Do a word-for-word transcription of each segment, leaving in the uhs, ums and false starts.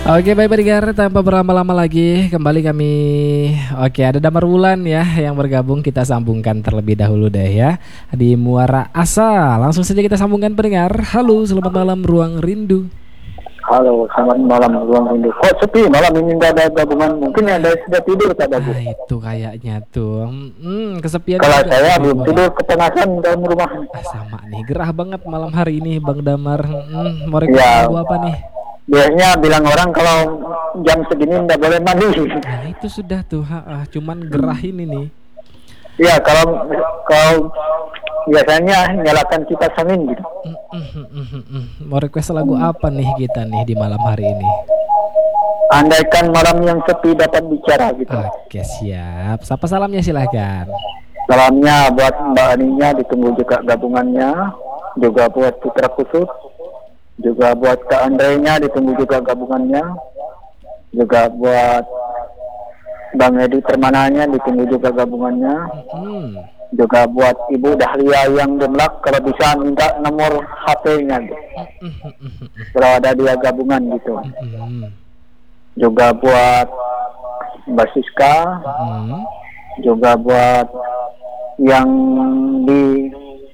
Oke, baik pendengar, tanpa berlama-lama lagi kembali kami. Oke, ada Damar Wulan ya yang bergabung, kita sambungkan terlebih dahulu deh ya di Muara Asa. Langsung saja kita sambungkan pendengar. Halo, selamat malam Ruang Rindu. Halo, selamat malam Ruang Rindu. Kok sepi malam ini, nggak ada gabungan? Mungkin ada sudah tidur tak bagus? Ah, itu kayaknya tuh. Hmm, kesepian. Kalau saya belum tidur, kepanasan dalam rumah. Ah, sama nih, gerah banget malam hari ini Bang Damar. Hmm, mau request Ya. lagu apa nih? Biasanya bilang orang kalau jam segini nggak boleh mandi. Nah itu sudah tuh, ha, ah, cuman gerah ini nih. Ya, kalau kalau biasanya nyalakan kipas angin gitu. Mm, mm, mm, mm, mm. Mau request lagu apa nih kita nih di malam hari ini? Andaikan malam yang sepi dapat bicara gitu. Oke, siap. Sapa salamnya silahkan. Salamnya buat Mbak Aninya, ditunggu juga gabungannya. Juga buat Putra Kusut. Juga buat Kak Andrenya, ditunggu juga gabungannya. Juga buat Bang Edi Permananya, ditunggu juga gabungannya. Hmm. Juga buat Ibu Dahlia yang gemlak, kalau bisa minta nomor H P-nya gitu. Kalau ada dia gabungan gitu. Hmm. Juga buat Mbak Siska. Hmm. Juga buat yang di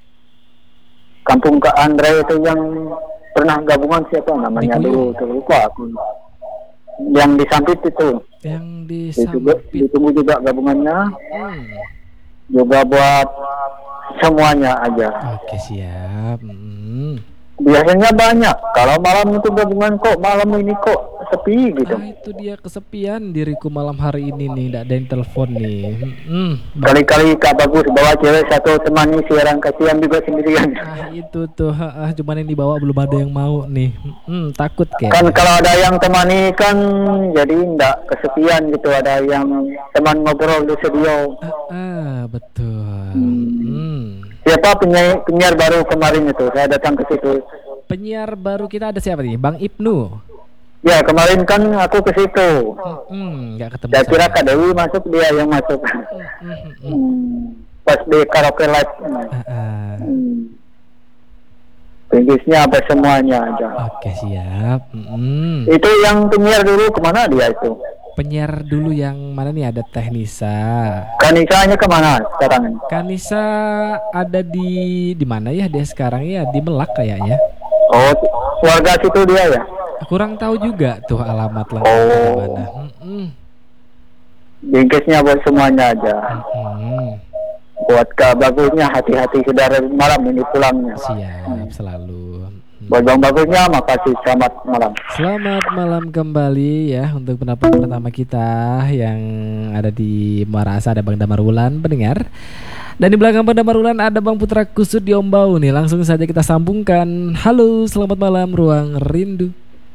Kampung Kak Andre itu yang pernah gabungan, siapa namanya dulu, terlupa aku. Yang di Sampit itu. Yang di Ditunggu, Sampit. ditunggu juga gabungannya. Hmm. Juga buat semuanya aja. Oke, siap. Hmm. Biasanya banyak. Kalau malam itu gabungan, kok malam ini kok sepi gitu. Ah, itu dia kesepian diriku malam hari ini nih, tidak ada yang telepon nih. Hmm. Kali-kali Kak Bagus bawa cewek satu temani siaran, kasihan juga sendirian. Ah, itu tuh, ah, cuman yang dibawa belum ada yang mau nih. Hmm, takut kayak. Kan kalau ada yang temani kan jadi enggak kesepian gitu, ada yang teman ngobrol di studio. Ah, ah, betul. Hmm. Hmm. Siapa penyiar, penyiar baru kemarin itu? Saya datang ke situ. Penyiar baru kita ada siapa nih? Bang Ibnu. Ya, kemarin kan aku ke situ. Hmm, nggak ketemu. Saya kira saya. Kak Dewi masuk, dia yang masuk. Hmm, hmm, hmm. Hmm. Pas di karaoke live. Ah, ah. Hmm. Penggisnya apa semuanya aja. Oke, siap. Hmm. Itu yang penyiar dulu kemana dia itu? Penyiar dulu yang mana nih? Ada Teknisa. Kanisanya kemana sekarang? Kanisa ada di di mana ya dia sekarang ya? Di Melak kayaknya. Oh, warga situ dia ya? Kurang tahu juga tuh alamat lengkapnya Oh. di mana. Hmm. Bingkisnya buat semuanya aja. Hmm. Buat Kak Bagusnya, hati-hati saudara malam ini pulangnya. Siap selalu. Hmm. Buat Bang Bagusnya, makasih, selamat malam. Selamat malam kembali ya untuk penonton pertama kita yang ada di Muara Asa, ada Bang Damar Wulan pendengar. Dan di belakang Bang Damar Wulan ada Bang Putra Kusut di Ombau nih. Langsung saja kita sambungkan. Halo, selamat malam Ruang Rindu.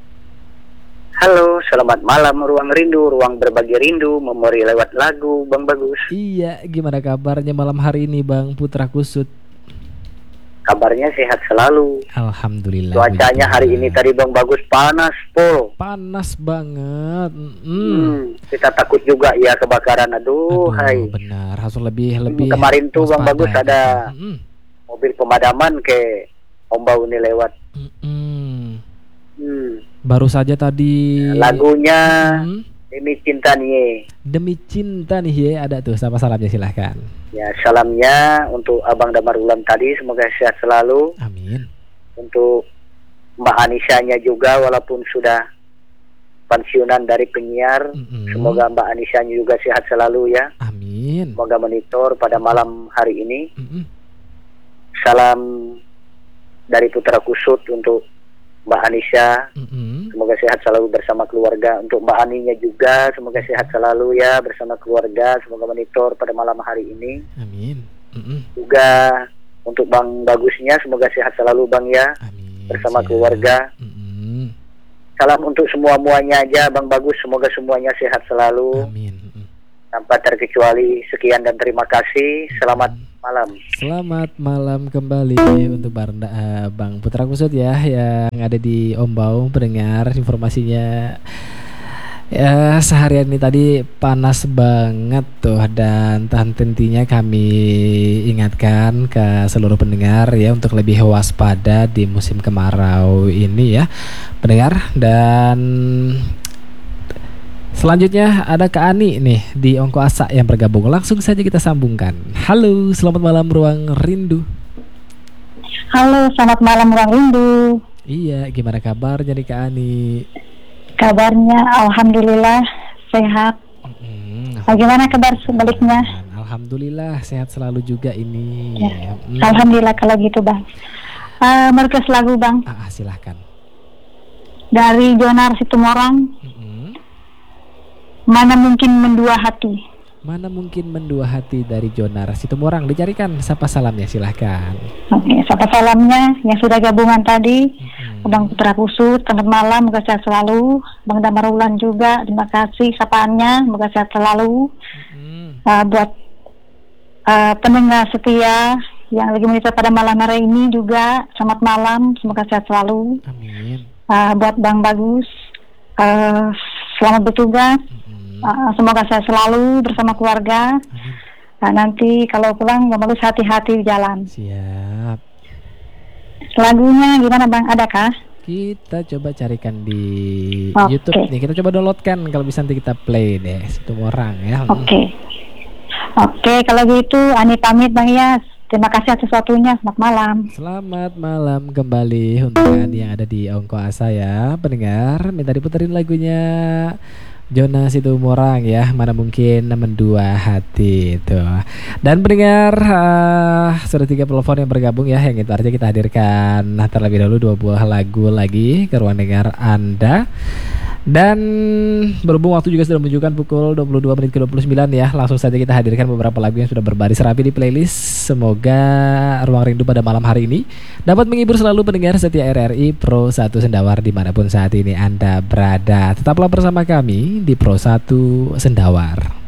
Halo, selamat malam Ruang Rindu, ruang berbagi rindu, memori lewat lagu, Bang Bagus. Iya, gimana kabarnya malam hari ini Bang Putra Kusut? Kabarnya sehat selalu. Alhamdulillah. Cuacanya hari ini tadi Bang Bagus panas, Pol. Panas banget. Mm. Hmm, kita takut juga ya kebakaran. Aduh, Aduh, hai. benar. Harus lebih lebih. Kemarin tuh Bang waspada Bagus gitu. ada Mm. mobil pemadaman ke Ombau ini lewat. Mm-mm. Hmm. Baru saja tadi Lagunya Hmm. Demi Cinta Nih. Demi Cinta nih ya, ada tuh. Sama salamnya silahkan. Ya, salamnya untuk Abang Damar Wulan tadi, semoga sehat selalu. Amin. Untuk Mbak Anisanya juga, walaupun sudah pensiunan dari penyiar, Mm-mm. semoga Mbak Anisanya juga sehat selalu ya. Amin. Semoga monitor pada malam hari ini. Mm-mm. Salam dari Putra Kusut untuk Mbak Anisha, Mm-mm. semoga sehat selalu bersama keluarga. Untuk Mbak Aninya juga, semoga sehat selalu ya bersama keluarga. Semoga monitor pada malam hari ini. Amin. Mm-mm. Juga untuk Bang Bagusnya, semoga sehat selalu Bang ya Amin. bersama Siap. keluarga. Mm-mm. Salam untuk semua-muanya aja Bang Bagus, semoga semuanya sehat selalu Amin. Mm-mm. tanpa terkecuali. Sekian dan terima kasih. Selamat malam. Selamat malam kembali untuk Barda, uh, Bang Putra Kusut ya yang ada di Ombau pendengar. Informasinya ya seharian ini tadi panas banget tuh, dan tentunya kami ingatkan ke seluruh pendengar ya untuk lebih waspada di musim kemarau ini ya pendengar. Dan Selanjutnya ada Kak Ani nih di Ongko Asa yang bergabung. Langsung saja kita sambungkan. Halo, selamat malam Ruang Rindu. Halo, selamat malam Ruang Rindu. Iya, gimana kabar jadi Kak Ani? Kabarnya alhamdulillah sehat. Mm-hmm. Bagaimana kabar sebaliknya? Alhamdulillah sehat selalu juga ini. Ya. Mm. Alhamdulillah kalau gitu Bang. Uh, Merequest lagu Bang. Ah, ah, silahkan. Dari Jonar Situmorang. Mm-hmm. Mana mungkin mendua hati. Mana mungkin mendua hati dari Jonar Situmorang. Dicarikan sapa salamnya, silahkan. Oke, sapa salamnya yang sudah gabungan tadi. Mm-hmm. Bang Putra Kusut, selamat malam, semoga sehat selalu. Bang Damar Ulan juga, terima kasih sapaannya, semoga sehat selalu. Mm-hmm. Uh, buat uh, pendengar setia yang lagi monitor pada malam hari ini juga, selamat malam, semoga sehat selalu. Amin. Uh, buat Bang Bagus, uh, selamat bertugas. Mm-hmm. Uh, semoga sehat selalu bersama keluarga. Amin. Uh, nanti kalau pulang, Bang Bagus hati-hati di jalan. Siap. Lagunya gimana Bang? Adakah? Kita coba carikan di Oke. YouTube nih. Kita coba downloadkan, kalau bisa nanti kita play deh Situmorang ya. Oke. Okay. Oke, okay, kalau gitu Ani pamit Bang Iyas. Terima kasih atas waktunya. Selamat malam. Selamat malam kembali untuk Ani yang ada di Ongko Asa ya. Pendengar, minta diputerin lagunya Jonas Situmorang ya, mana mungkin mendua hati itu. Dan pendengar, uh, sudah tiga telepon yang bergabung ya, yang itu artinya kita hadirkan terlebih dahulu dua buah lagu lagi ke ruang dengar Anda. Dan berhubung waktu juga sudah menunjukkan pukul dua puluh dua menit ke dua puluh sembilan ya, langsung saja kita hadirkan beberapa lagu yang sudah berbaris rapi di playlist. Semoga Ruang Rindu pada malam hari ini dapat menghibur selalu pendengar setia R R I Pro satu Sendawar dimanapun saat ini Anda berada. Tetaplah bersama kami di Pro satu Sendawar.